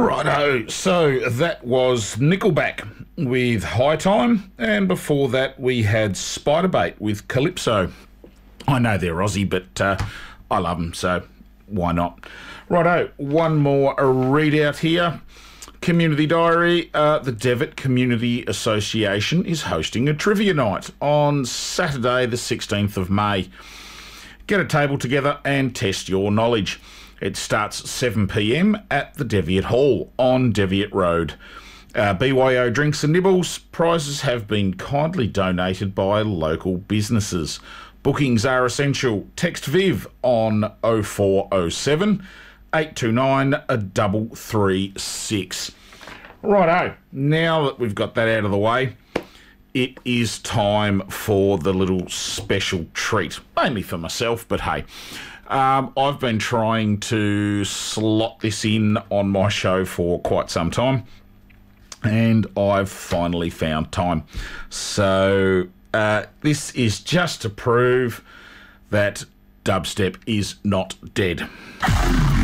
Righto, so that was Nickelback with High Time, and before that we had Spiderbait with Calypso. I know they're Aussie, but I love them, so why not? Righto, one more readout here. Community Diary, the Devitt Community Association is hosting a trivia night on Saturday the 16th of May. Get a table together and test your knowledge. It starts at 7 p.m. at the Devitt Hall on Devitt Road. BYO drinks and nibbles. Prizes have been kindly donated by local businesses. Bookings are essential. Text Viv on 0407 829 336. Righto, now that we've got that out of the way, it is time for the little special treat. Mainly for myself, but hey, I've been trying to slot this in on my show for quite some time, and I've finally found time. So this is just to prove that dubstep is not dead.